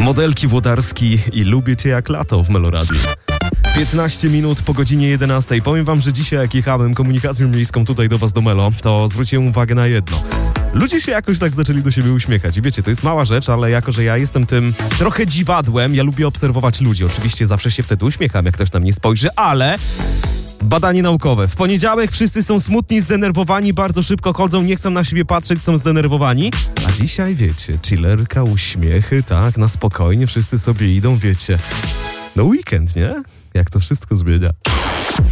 Modelki Włodarski i Lubię Cię jak lato w Meloradiu. 15 minut po godzinie 11. Powiem wam, że dzisiaj jak jechałem komunikacją miejską tutaj do was do Melo, to zwróciłem uwagę na jedno. Ludzie się jakoś tak zaczęli do siebie uśmiechać. I wiecie, to jest mała rzecz, ale jako, że ja jestem tym trochę dziwadłem, ja lubię obserwować ludzi. Oczywiście zawsze się wtedy uśmiecham, jak ktoś na mnie spojrzy, ale... Badanie naukowe. W poniedziałek wszyscy są smutni, zdenerwowani, bardzo szybko chodzą, nie chcą na siebie patrzeć, są zdenerwowani. A dzisiaj, wiecie, chillerka, uśmiechy, tak, na spokojnie, wszyscy sobie idą, wiecie. No weekend, nie? Jak to wszystko zmienia.